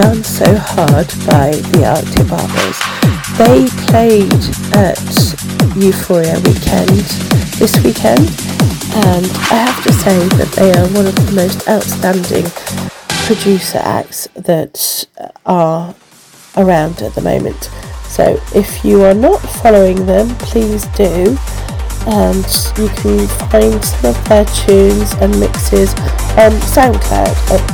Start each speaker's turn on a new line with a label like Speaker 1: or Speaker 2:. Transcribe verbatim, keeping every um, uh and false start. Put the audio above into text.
Speaker 1: Down So Hard by the Arctic Barbers. They played at Euphoria Weekend this weekend, and I have to say that they are one of the most outstanding producer acts that are around at the moment. So if you are not following them, please do, and you can find some of their tunes and mixes on SoundCloud at